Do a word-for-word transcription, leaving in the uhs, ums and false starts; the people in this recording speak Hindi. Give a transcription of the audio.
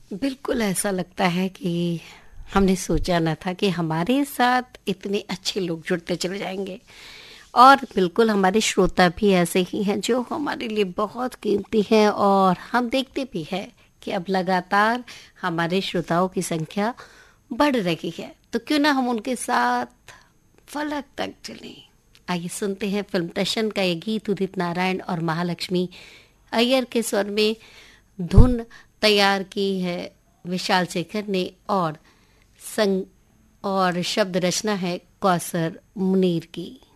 बिल्कुल ऐसा लगता है कि हमने सोचा ना था कि हमारे साथ इतने अच्छे लोग जुड़ते चले जाएंगे। और बिल्कुल हमारे श्रोता भी ऐसे ही हैं जो हमारे लिए बहुत कीमती हैं, और हम देखते भी हैं कि अब लगातार हमारे श्रोताओं की संख्या बढ़ रही है। तो क्यों ना हम उनके साथ फलक तक चलें। आइए सुनते हैं फिल्म दर्शन का ये गीत उदित नारायण और महालक्ष्मी अय्यर के स्वर में। धुन तैयार की है विशाल शेखर ने, और संग और शब्द रचना है कौसर मुनीर की।